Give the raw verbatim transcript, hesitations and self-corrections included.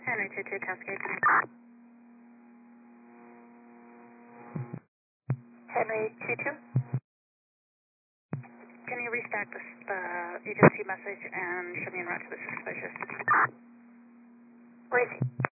Henry two two Cascade. Henry two two. Can you restack the uh, agency message and show me en route to the suspicious? Where is he?